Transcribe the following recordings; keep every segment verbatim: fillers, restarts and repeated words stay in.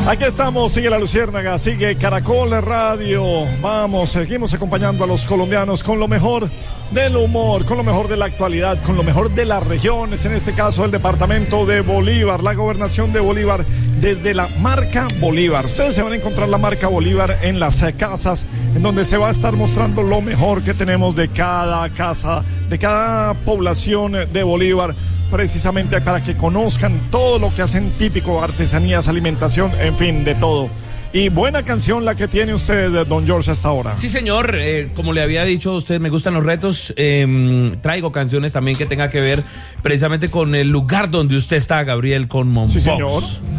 Aquí estamos, sigue La Luciérnaga, sigue Caracol Radio. Vamos, seguimos acompañando a los colombianos con lo mejor del humor, con lo mejor de la actualidad, con lo mejor de las regiones, en este caso el departamento de Bolívar, la gobernación de Bolívar, desde la marca Bolívar. Ustedes se van a encontrar la marca Bolívar en las casas, en donde se va a estar mostrando lo mejor que tenemos de cada casa, de cada población de Bolívar, precisamente para que conozcan todo lo que hacen típico, artesanías, alimentación, en fin, de todo. Y buena canción la que tiene usted, don George, hasta ahora. Sí, señor, eh, como le había dicho a usted, me gustan los retos. Eh, traigo canciones también que tenga que ver precisamente con el lugar donde usted está, Gabriel, con Mompox. Sí, señor.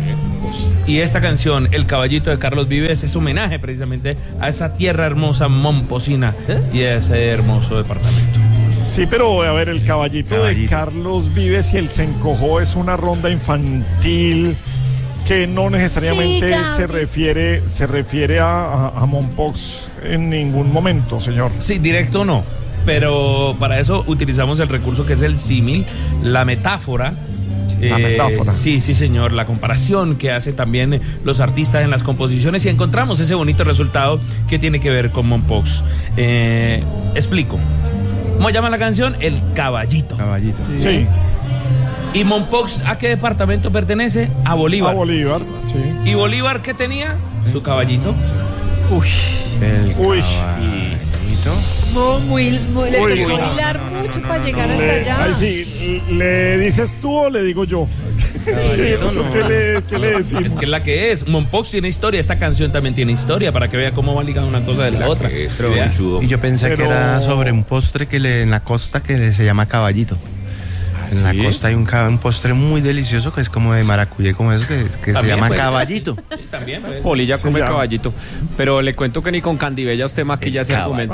Y esta canción, El Caballito de Carlos Vives, es homenaje precisamente a esa tierra hermosa momposina ¿Eh? y a ese hermoso departamento. Sí, pero a ver, el caballito, caballito de Carlos Vives y el se encojó es una ronda infantil que no necesariamente sí, claro. se refiere se refiere a, a, a Mompox en ningún momento, señor. Sí, directo no, pero para eso utilizamos el recurso que es el símil, la metáfora. La eh, metáfora. Sí, sí, señor, la comparación que hacen también los artistas en las composiciones y encontramos ese bonito resultado que tiene que ver con Mompox. Eh, explico. ¿Cómo llama la canción? El Caballito. Caballito. Sí. sí. ¿Y Mompox a qué departamento pertenece? A Bolívar. A Bolívar, sí. ¿Y Bolívar qué tenía? Sí. Su caballito. Uy. El Uy. caballito. No, muy, muy, le tocó bailar mucho para llegar hasta le, allá. Ay, sí, ¿le dices tú o le digo yo? No. ¿Qué, le, ¿Qué le decimos? Es que es la que es. Mompox tiene historia, esta canción también tiene historia, para que vea cómo va ligada una cosa de la, la otra. Pero, y yo pensé pero... que era sobre un postre que le, en la costa que se llama caballito. En ¿Sí? la costa hay un, un postre muy delicioso que es como de maracuyá, como eso, que, que se llama pues, caballito. Sí, también, pues. Polilla come caballito. Pero le cuento que ni con Candibella usted maquilla ese argumento.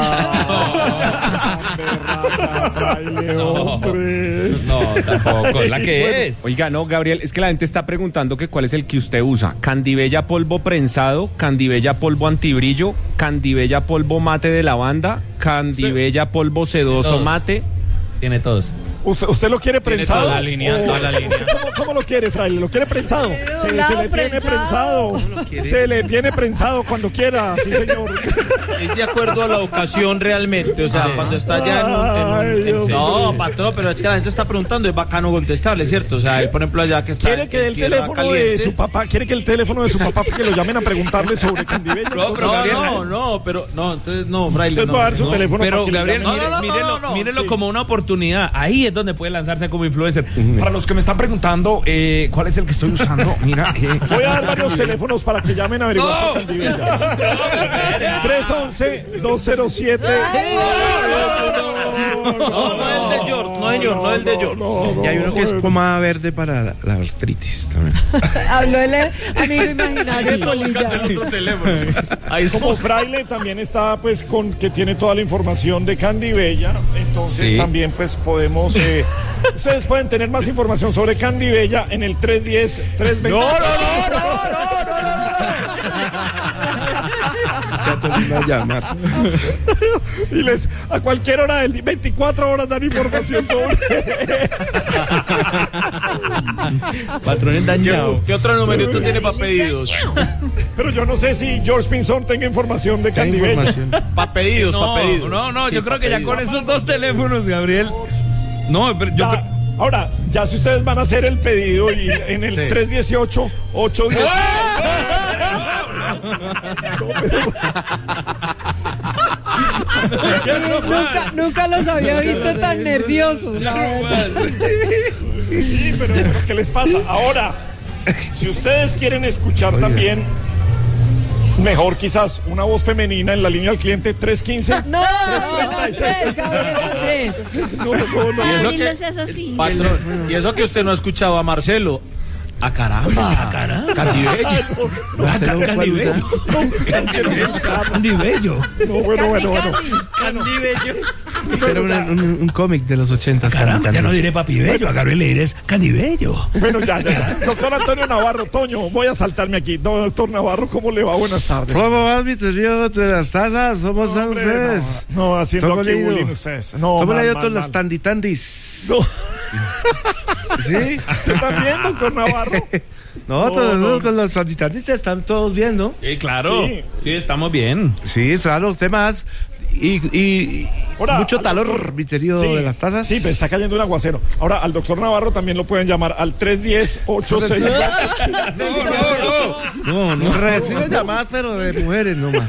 Ah, no, no, tampoco, es la que es. Oiga, no, Gabriel, es que la gente está preguntando que cuál es el que usted usa. Candibella polvo prensado, Candibella polvo antibrillo, Candibella polvo mate de lavanda, Candibella polvo sedoso todos. Mate. Tiene todos. ¿Usted, ¿Usted lo quiere prensado? Toda la línea, toda la línea. ¿Cómo, ¿Cómo lo quiere, fraile? ¿Lo quiere prensado? Se, se le tiene prensado. Se le tiene prensado cuando quiera, sí, señor. Es de acuerdo a la ocasión realmente, o sea, ah, cuando está ya en un... En un en, en, no, patrón, pero es que la gente está preguntando, es bacano contestarle, ¿cierto? O sea, él, por ejemplo, allá que está... ¿Quiere que dé el teléfono caliente? de su papá? ¿Quiere que el teléfono de su papá que lo llamen a preguntarle sobre Candibella? No, pero no, Gabriel, no, no, pero... No, entonces, no, fraile, entonces no. va a dar su no, teléfono pero, Gabriel, no, mire, no, no, mírelo, no, no, mírelo sí. como una oportunidad. Ahí es donde puede lanzarse como influencer. Uh-huh. Para los que me están preguntando eh, cuál es el que estoy usando, mira. Eh, Voy a dar los teléfonos para que llamen a averiguar no. por Candibella. tres once, dos cero siete No, no, no el de George, no señor, no el de George. No, no, y hay uno no, que es pomada verde para la, la artritis también. Habló el amigo imaginario de Polilla. Ahí como fraile también está pues con que tiene toda la información de Candibella, entonces sí. también pues podemos eh, ustedes pueden tener más información sobre Candibella en el tres diez, tres veinte. No, no, no, no, no, no, no. Y les a cualquier hora del veinticuatro horas dan información sobre patrones dañados. ¿Qué otro numerito tiene para pedidos? Pero yo no sé si George Pinzón tenga información de Candibella. Para pedidos, no, para pedidos. No, no, sí, yo creo que pedidos. ya con esos dos teléfonos, Gabriel. No, pero yo ya, ahora, ya si ustedes van a hacer el pedido y en el sí. tres dieciocho, ocho diez. nunca, nunca los había visto tan nerviosos, la verdad. Sí, pero ¿qué les pasa? Ahora, si ustedes quieren escuchar también mejor quizás una voz femenina en la línea al cliente tres quince. No, tres, Gabriel, no, no, no. Y eso que, así. Patrón, y eso que usted no ha escuchado a Marcelo. ¡A caramba! ¡A caramba! ¡Candibello! No, Candibello. Candibello. No, bueno, bueno, bueno. Candibello. Era un, un, un cómic de los ochentas. Caramba, ya no diré Papi Bello, a Gabriel le diré Candibello. Bueno, ya, ya. Doctor Antonio Navarro, Toño, voy a saltarme aquí. No, doctor Navarro, ¿cómo le va? Buenas tardes. ¿Cómo van mis teorías de las tazas? ¿Cómo están ustedes? No, no, haciendo aquí bullying ustedes. No, ¿cómo le ha ido todas las tanditandis? No. ¿Sí? ¿Usted también, doctor Navarro? No, todos no, no. los sanitaristas están todos viendo. Sí, claro. Sí, sí estamos bien. Sí, claro, usted más. Y, y, y Ahora, mucho talor, doctor, Viterio, sí, de las tazas. Sí, pero está cayendo un aguacero. Ahora, al doctor Navarro también lo pueden llamar al tres uno cero, ocho seis No, no, no. No, no. Recibe llamadas, pero de mujeres nomás.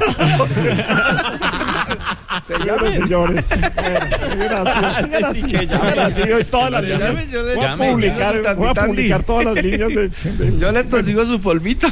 Señores, señores. Gracias. Gracias. Hoy todas las líneas. Voy a publicar, voy a publicar todas las líneas de. Yo le consigo su polvito.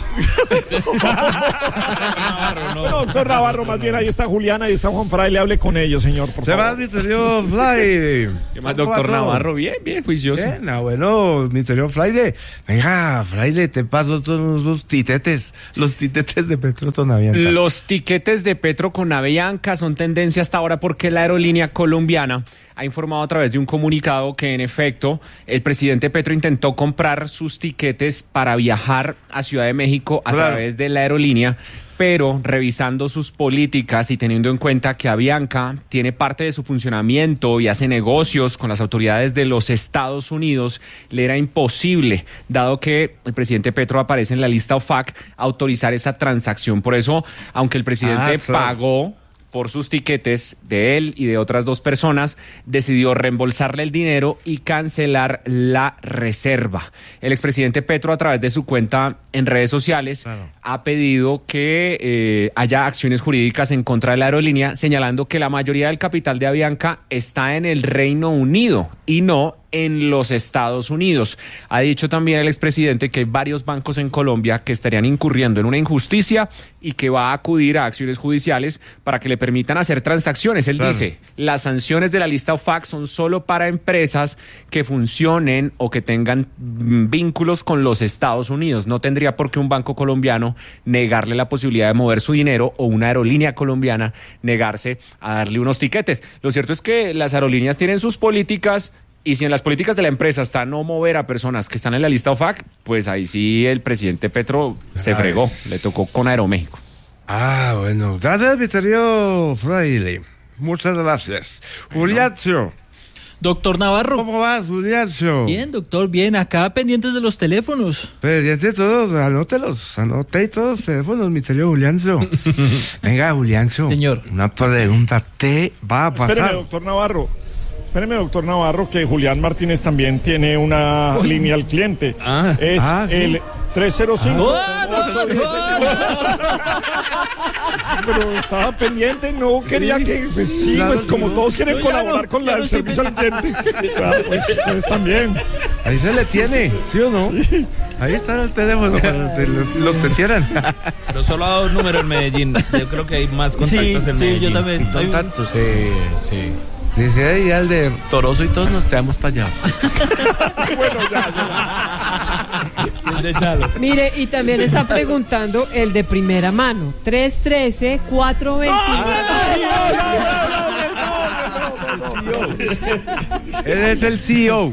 Bueno, doctor Navarro, más bien ahí está Juliana, ahí está Juan Fraile, hable con ellos, señor, por favor. Se va, misterio Fly. ¿Qué más, doctor Navarro? Bien, bien, juicioso. Bien, ah, bueno, misterio Fraile. Venga, Fraile, te paso todos los titetes, los titetes de Petro con Avianca. Los tiquetes de Petro con Avianca son tendencia hasta ahora porque la aerolínea colombiana ha informado a través de un comunicado que en efecto el presidente Petro intentó comprar sus tiquetes para viajar a Ciudad de México a claro. través de la aerolínea, pero revisando sus políticas y teniendo en cuenta que Avianca tiene parte de su funcionamiento y hace negocios con las autoridades de los Estados Unidos, le era imposible, dado que el presidente Petro aparece en la lista O F A C, autorizar esa transacción. Por eso, aunque el presidente ah, claro. pagó por sus tiquetes de él y de otras dos personas, decidió reembolsarle el dinero y cancelar la reserva. El expresidente Petro, a través de su cuenta en redes sociales, claro. ha pedido que eh, haya acciones jurídicas en contra de la aerolínea, señalando que la mayoría del capital de Avianca está en el Reino Unido y no en los Estados Unidos. Ha dicho también el expresidente que hay varios bancos en Colombia que estarían incurriendo en una injusticia y que va a acudir a acciones judiciales para que le permitan hacer transacciones. Él claro. dice, las sanciones de la lista O F A C son solo para empresas que funcionen o que tengan vínculos con los Estados Unidos. No tendría por qué un banco colombiano negarle la posibilidad de mover su dinero o una aerolínea colombiana negarse a darle unos tiquetes. Lo cierto es que las aerolíneas tienen sus políticas. Y si en las políticas de la empresa está no mover a personas que están en la lista O F A C, pues ahí sí el presidente Petro se fregó, le tocó con Aeroméxico. Ah, bueno. Gracias, Viterio Fraile. Muchas gracias. Juliacio. Doctor Navarro. ¿Cómo vas, Juliacio? Bien, doctor, bien. Acá pendientes de los teléfonos. Pendientes todos, anótelos. Anoté todos los teléfonos, Viterio Juliancio. Venga, Juliancio. Señor. Una pregunta, ¿qué va a pasar? Espéreme, doctor Navarro. Espéreme, doctor Navarro, que Julián Martínez también tiene una Uy. línea al cliente. Ah, es ah, el tres cero cinco. Ah. No, no, no, sí, pero estaba pendiente, no quería que... Pues sí, claro, pues como no. todos quieren no, colaborar no, con la, el servicio al cliente. Claro, pues ustedes también. Ahí se le tiene, ¿sí o no? Sí. Ahí está el teléfono para que los, los sentieran. Pero solo ha dado un número en Medellín. Yo creo que hay más contactos sí, en Medellín. Sí, yo también. Contactos, sí, sí. Dice ahí al de Toroso y todos nos quedamos para allá. Bueno, ya, ya. El de Chalo. Mire, y también está preguntando el de primera mano. tres uno tres, cuatro dos nueve. Él es el C E O.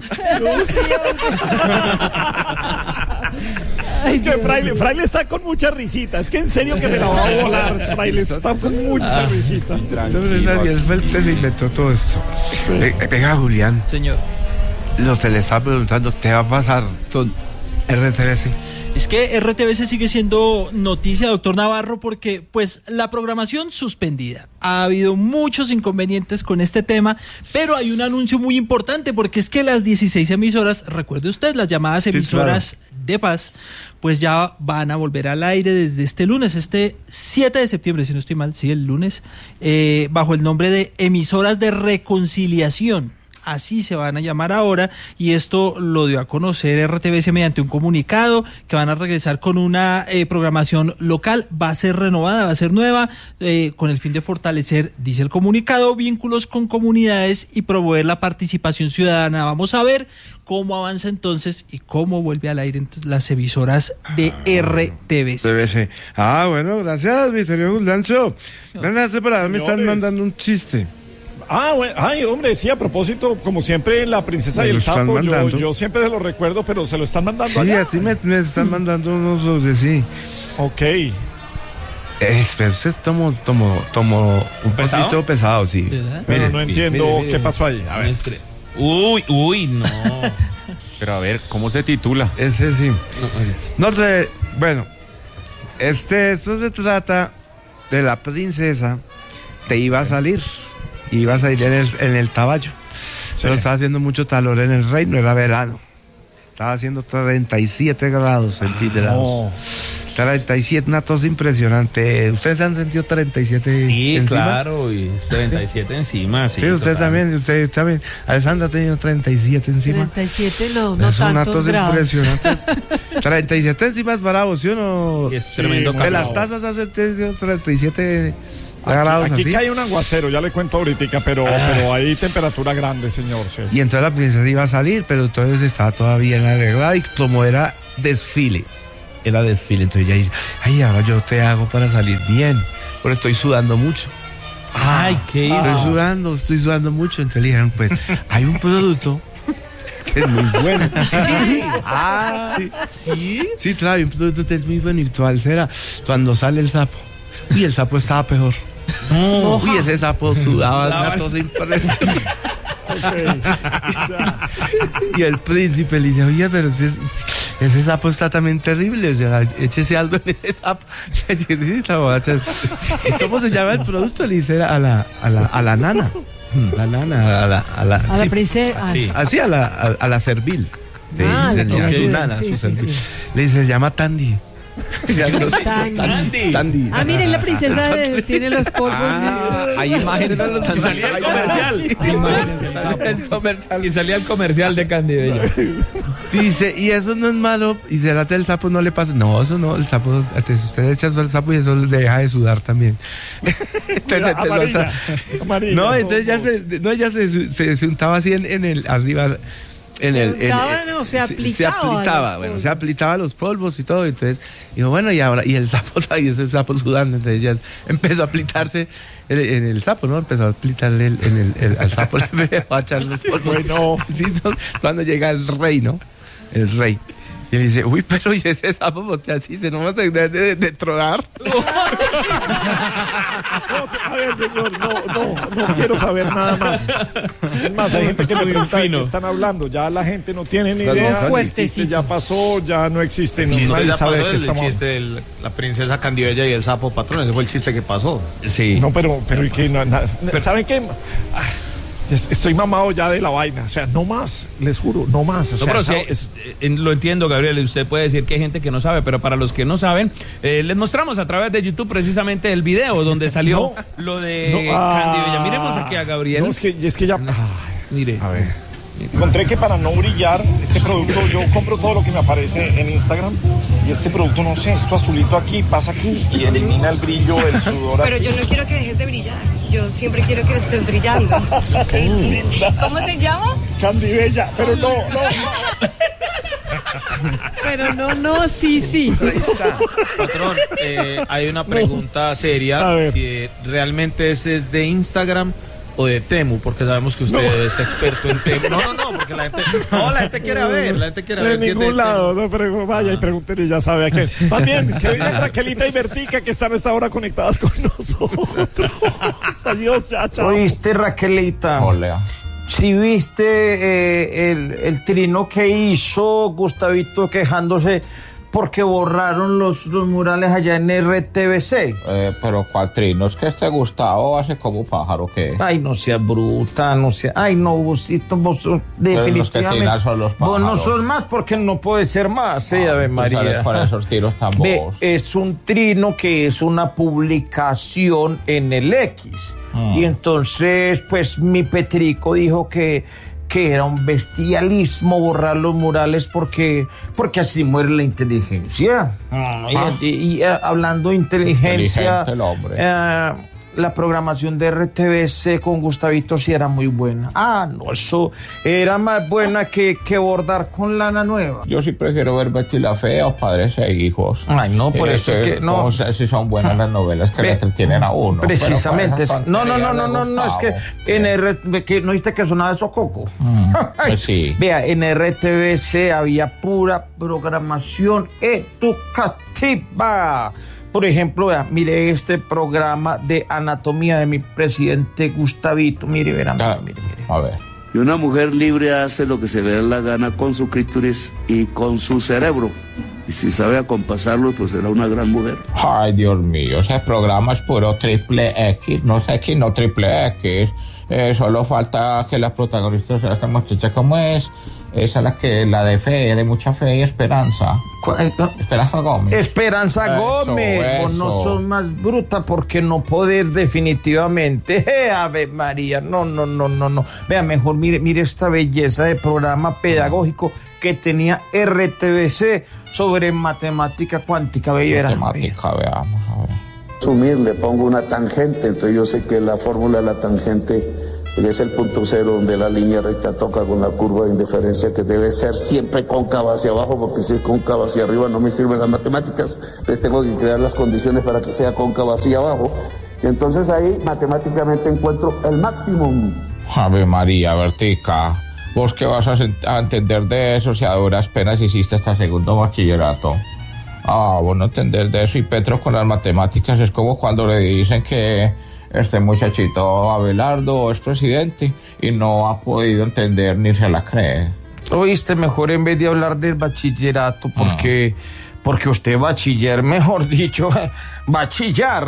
Ay, que Fraile, Fraile está con mucha risita. Es que en serio que me la va a volar. Fraile está con mucha risita. Él fue el que se inventó todo esto. Sí. Venga, Julián. Señor. Lo se le está preguntando, ¿qué va a pasar con R T V C? Es que R T V C sigue siendo noticia, doctor Navarro, porque pues la programación suspendida. Ha habido muchos inconvenientes con este tema, pero hay un anuncio muy importante, porque es que las dieciséis emisoras, recuerde usted, las llamadas emisoras sí, claro. de paz, pues ya van a volver al aire desde este lunes, este siete de septiembre, si no estoy mal, sí, el lunes, eh, bajo el nombre de Emisoras de Reconciliación. Así se van a llamar ahora, y esto lo dio a conocer R T V C mediante un comunicado, que van a regresar con una eh, programación local, va a ser renovada, va a ser nueva, eh, con el fin de fortalecer, dice el comunicado, vínculos con comunidades y promover la participación ciudadana. Vamos a ver cómo avanza entonces y cómo vuelve al aire las emisoras de R T V C. Ah, bueno, gracias, misterio Lancho. Gracias, para me están mandando un chiste. Ah, bueno, ay, hombre, sí, a propósito, como siempre, La Princesa y el Sapo, yo, yo siempre lo recuerdo, pero se lo están mandando sí, allá. Sí, a ti me, me están mandando unos dos de sí. Ok. Es, pero es tomo, tomo, tomo un ¿Pesado? poquito pesado, sí. ¿verdad? Pero mire, no entiendo mire, mire, qué pasó ahí. A ver. Uy, uy, no. Pero a ver, ¿cómo se titula? Ese sí. No sé, bueno, este, esto se trata de la princesa que iba a salir, iba a salir en el, en el caballo, sí. Pero estaba haciendo mucho calor en el reino, era verano, estaba haciendo treinta y siete grados centígrados. Oh. treinta y siete, una tos impresionante. ¿Ustedes han sentido treinta y siete sí, encima? Claro, y treinta y siete encima, sí. Sí, usted también, usted también. Alessandra ha tenido treinta y siete encima. treinta y siete no, no es tantos una tos grados. Impresionante. treinta y siete encima es bravo, ¿sí o no? Es tremendo calor. De las tazas hace treinta y siete aquí, grados aquí así. cae un aguacero, ya le cuento ahorita, pero, ah. pero hay temperatura grande, señor. Sí. Y entonces la princesa iba a salir, pero entonces estaba todavía en arreglada y como era desfile. Era desfile, entonces ella dice, ay, ahora yo te hago para salir bien, porque estoy sudando mucho. Ay, qué Estoy ah. sudando, estoy sudando mucho. Entonces le dijeron, pues, hay un producto que es muy bueno. Ah, ¿sí? Sí, claro, hay un producto que es muy bueno y cuál será cuando sale el sapo. Y el sapo estaba peor. No. Uy, ese sapo sudaba una cosa impresionante. Okay. Y el príncipe le dice, oye, pero ese, ese sapo está también terrible, o sea, échese algo en ese sapo. ¿Cómo se llama el producto? Le dice a la, a la, a la nana. La nana, a la, a la, a la sí, princesa. Así, así a la, a, a la servil. De, ah, de, de, a su nana, sí, su sí, sí. Le dice, se llama Tandy. Tandy. Tandy. Ah, mire, la princesa de, tiene los polvos. Ah, hay imágenes. Y salía el comercial. El comercial. Y salía el comercial de Candy Bella. Dice, y eso no es malo. Y será que el sapo no le pasa. No, eso no. El sapo, usted echa el sapo y eso le deja de sudar también. Mira, amarilla, amarilla, no, entonces ya se, no, ya se, se, se untaba así en, en el arriba. En se el, untaba, en, no, se aplicaba. Se aplicaba, bueno, se aplicaba los polvos y todo. Entonces, digo, bueno, y ahora, y el sapo todavía es el sapo sudando. Entonces ya empezó a aplicarse en el, en el sapo, ¿no? Empezó a aplicarle el, en el, el, al sapo, le empezó a echar los polvos. Bueno, sí, no, cuando llega el rey, ¿no? El rey. Y él dice, uy, pero ¿y ese sapo porque así se nos va a tener de, de tronar? No, a ver, señor, no, no, no quiero saber nada más. Es más, hay gente que no pregunta de qué están hablando. Ya la gente no tiene ni idea. El chiste ya pasó, ya no existe. El chiste ya pasó, el estamos... chiste de la princesa Candy Bella y el sapo patrón. Ese fue el chiste que pasó. Sí. No, pero, pero, ¿y qué? No, no, ¿saben qué? Estoy mamado ya de la vaina, o sea, no más, les juro, no más. O sea, no, pero no, sí, es, eh, lo entiendo, Gabriel, usted puede decir que hay gente que no sabe, pero para los que no saben, eh, les mostramos a través de YouTube precisamente el video donde salió no, lo de no, ah, Candy Bella. Miremos aquí a Gabriel. No, es que, es que ya... Ay, mire. A ver. Encontré que para no brillar, este producto, yo compro todo lo que me aparece en Instagram y este producto, no sé, esto azulito aquí, pasa aquí y elimina el brillo, el sudor. Pero aquí. Yo no quiero que dejes de brillar, yo siempre quiero que estés brillando. ¿Cómo se llama? Candy Bella, pero no, no. Pero no, no, sí, sí. Ahí está. Patrón, eh, hay una pregunta no. seria, si realmente ese es de Instagram o de Temu, porque sabemos que usted no. es experto en Temu. No, no, no, porque la gente, no, la gente quiere ver, la gente quiere de ver. De ningún si lado, no, pero vaya ah. y pregúntenle, ya sabe a qué. Más bien, que digan Raquelita y Bertica que están a esta hora conectadas con nosotros. Adiós, ya, chao. ¿Oíste, Raquelita? Hola. Si viste eh, el, el trino que hizo Gustavito quejándose porque borraron los, los murales allá en R T V C. Eh, pero ¿cuál trino? ¿Es que este Gustavo hace como pájaro qué? Ay, no sea bruta, no sea... Ay, no, vosito, vos sos definitivamente... Los que trinan son los pájaros. Vos no sos más porque no puede ser más, sí, ah, Ave María. Para esos tiros tan bobos. Es un trino que es una publicación en el X. Ah. Y entonces, pues, mi Petrico dijo que... que era un bestialismo borrar los murales porque, porque así muere la inteligencia. Ah. Y, y, y hablando de inteligencia, el hombre. Eh, la programación de R T V C con Gustavito sí era muy buena. Ah, no, eso era más buena que, que bordar con lana nueva. Yo sí prefiero ver Betty la Fea o Padres e Hijos. Ay, no, por eh, eso es que no. No sé si son buenas las novelas que le entretienen a uno. Precisamente. No, no, no, no, no, no, es que en R que no viste que sonaba eso Coco. Mm, pues sí. Vea, en R T V C había pura programación educativa. Por ejemplo, vea, mire este programa de anatomía de mi presidente Gustavito. Mire, verá, mire, ah, mire, mire. A ver. Y una mujer libre hace lo que se le da la gana con su clítoris y con su cerebro. Y si sabe acompasarlo, pues será una gran mujer. Ay, Dios mío, ese programa es puro triple X, no sé X, no triple X. Eh, solo falta que la protagonista sea esta muchacha, ¿cómo es? Esa es la que, la de fe, de mucha fe y esperanza. Esperanza Gómez. Esperanza Eso, Gómez. Vos no eso. sos más bruta porque no podés definitivamente. Eh, Ave María, no, no, no, no, no. Vea, mejor mire, mire esta belleza de programa pedagógico que tenía R T V C sobre matemática cuántica. Ve, Matemática, veamos, a ver. Sumir, le pongo una tangente, entonces yo sé que la fórmula de la tangente es el punto cero donde la línea recta toca con la curva de indiferencia, que debe ser siempre cóncava hacia abajo, porque si es cóncava hacia arriba no me sirven las matemáticas, entonces tengo que crear las condiciones para que sea cóncava hacia abajo, y entonces ahí matemáticamente encuentro el máximo. Ave María, Bertica, ¿vos qué vas a, a entender de eso si a duras penas hiciste hasta segundo bachillerato? Ah, vos no entender de eso, y Petro con las matemáticas es como cuando le dicen que este muchachito Abelardo es presidente y no ha podido entender ni se la cree. Oíste, mejor en vez de hablar del bachillerato, porque, ah. porque usted bachiller, mejor dicho, va a chillar.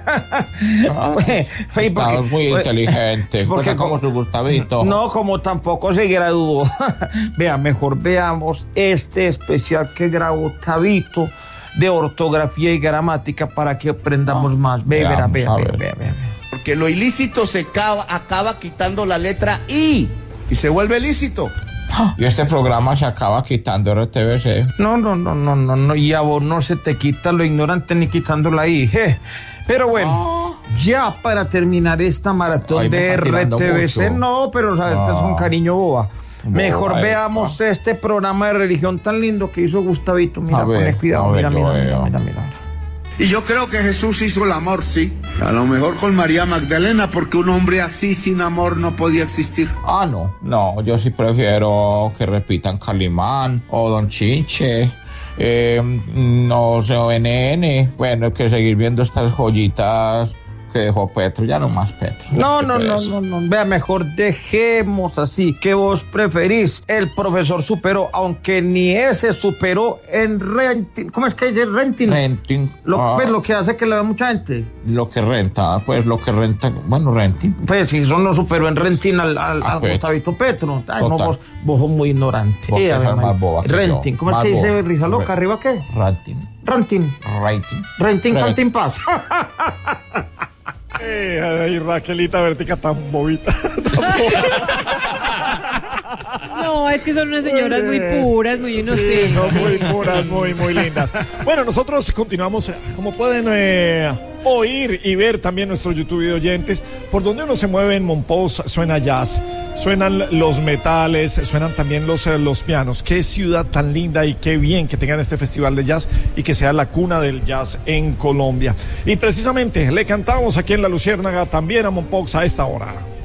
Ah, Estás muy inteligente, porque como su Gustavito. No, como tampoco se graduó. Vea, mejor veamos este especial que grabó Tabito de ortografía y gramática para que aprendamos ah, más. Ve, verá, ve, ve, ve, ve. Porque lo ilícito se acaba, acaba quitando la letra I y se vuelve lícito. Y este programa se acaba quitando R T V C. No, no, no, no, no, no, y a vos no se te quita lo ignorante ni quitando la I. Je. Pero bueno, oh. ya para terminar esta maratón Ay, de R T V C, no, pero ¿sabes? Oh. Este es un cariño boba. boba Mejor esta. veamos este programa de religión tan lindo que hizo Gustavito. Mira, poné cuidado, ver, mira, mira, mira, mira, mira. Y yo creo que Jesús hizo el amor, sí. A lo mejor con María Magdalena, porque un hombre así sin amor no podía existir. Ah, no, no, yo sí prefiero que repitan Calimán o Don Chinche, eh, no sé, O N N. Bueno, que seguir viendo estas joyitas que dejó Petro, ya no más Petro. No, no, no, no, no, vea, mejor dejemos así. ¿Qué vos preferís? El profesor superó, aunque ni ese superó en renting. ¿Cómo es que dice renting? Renting. Lo, ah. Pues lo que hace que le vea mucha gente. Lo que renta, pues lo que renta, bueno, renting. Pues si eso no superó en renting al, al, ah, al pues. Gustavito Petro. Ay, no, vos, vos sos muy ignorante. Vos eh, ver, más boba renting, ¿cómo más es que boba. Dice Risa Loca? ¿Arriba qué? Renting. Renting. Renting. Renting, Canting Paz. Eh, ay, Raquelita Bertica tan bobita. Tan bobita. No, es que son unas señoras muy puras, muy inocentes. Sí, son muy puras, muy, muy lindas. Bueno, nosotros continuamos, como pueden eh, oír y ver también nuestro YouTube de oyentes, por donde uno se mueve en Monpós suena jazz, suenan los metales, suenan también los, eh, los pianos. Qué ciudad tan linda y qué bien que tengan este festival de jazz y que sea la cuna del jazz en Colombia. Y precisamente le cantamos aquí en La Luciérnaga también a Monpós a esta hora.